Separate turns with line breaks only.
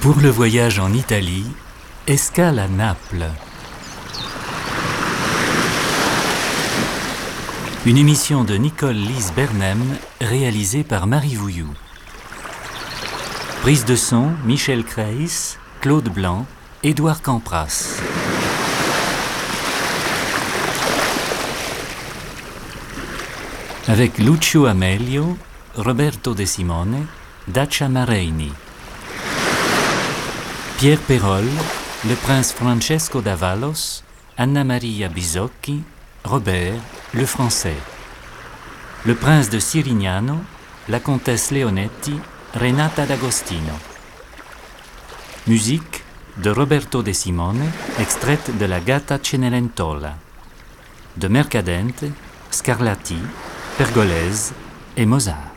Pour le voyage en Italie, escale à Naples. Une émission de Nicole Lise Bernem, réalisée par Marie Vouilloux. Prise de son, Michel Kreis, Claude Blanc, Édouard Campras. Avec Lucio Amelio, Roberto De Simone, Dacia Mareini. Pierre Perrol, le prince Francesco d'Avalos, Anna Maria Bisocchi, Robert, le français. Le prince de Sirignano, la comtesse Leonetti, Renata D'Agostino. Musique de Roberto De Simone, extraite de la Gatta Cenerentola. De Mercadente, Scarlatti, Pergolese et Mozart.